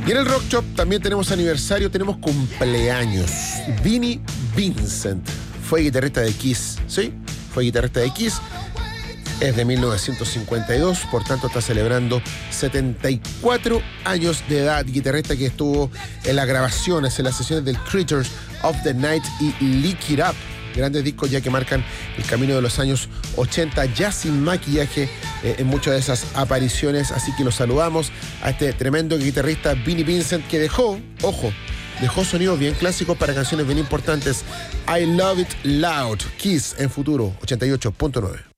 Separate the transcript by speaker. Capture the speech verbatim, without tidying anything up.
Speaker 1: Y en el Rock Shop también tenemos aniversario, tenemos cumpleaños. Vinnie Vincent fue guitarrista de Kiss, ¿sí? Fue guitarrista de Kiss. Es de mil novecientos cincuenta y dos, por tanto está celebrando setenta y cuatro años de edad. Guitarrista que estuvo en las grabaciones, en las sesiones del Creatures of the Night y Lick It Up. Grandes discos ya que marcan el camino de los años ochenta, ya sin maquillaje eh, en muchas de esas apariciones. Así que los saludamos a este tremendo guitarrista Vinnie Vincent, que dejó, ojo, dejó sonidos bien clásicos para canciones bien importantes. I Love It Loud, Kiss en Futuro ochenta y ocho punto nueve.